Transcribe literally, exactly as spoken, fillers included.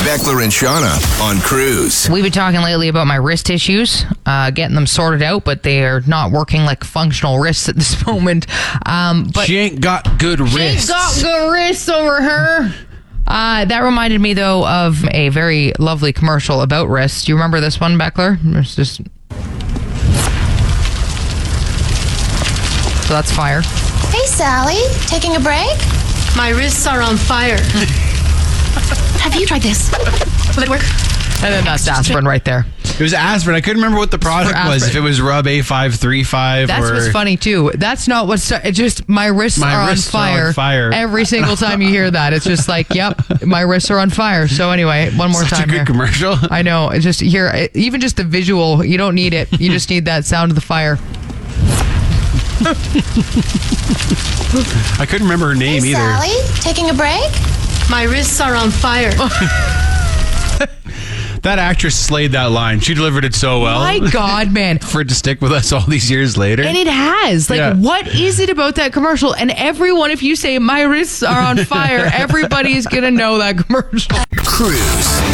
Beckler and Shauna on Cruise. We've been talking lately about my wrist issues, uh, getting them sorted out, but they are not working like functional wrists at this moment. Um, but she ain't got good wrists. She ain't got good wrists over her. Uh, that reminded me, though, of a very lovely commercial about wrists. Do you remember this one, Beckler? It's just... So that's fire. Hey, Sally. Taking a break? My wrists are on fire. Have you tried this? Will it work? And then that's aspirin right there. It was aspirin. I couldn't remember what the product was. If it was Rub A five thirty-five That's or... what's funny, too. That's not what's... It's just my wrists, My are, wrists on fire are on fire. Every single time you hear that. It's just like, yep, my wrists are on fire. So anyway, one more Such time a good here. commercial. I know. It's just here, even just the visual, you don't need it. You just need that sound of the fire. I couldn't remember her name Hey, either. Sally. Taking a break? My wrists are on fire. That actress slayed that line. She delivered it so well. My God, man. For it to stick with us all these years later. And it has. Like, Yeah. what is it about that commercial? And everyone, if you say, my wrists are on fire, everybody is going to know that commercial. Cruise.